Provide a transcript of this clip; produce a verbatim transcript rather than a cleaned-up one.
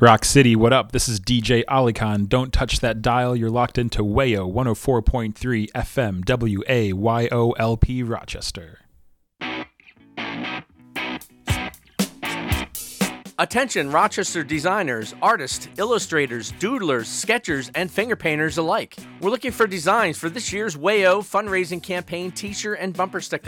Rock City, what up? This is D J Alikhan. Don't touch that dial. You're locked into Wayo one oh four point three F M W A Y O L P Rochester. Attention Rochester designers, artists, illustrators, doodlers, sketchers, and finger painters alike. We're looking for designs for this year's Wayo fundraising campaign t-shirt and bumper sticker.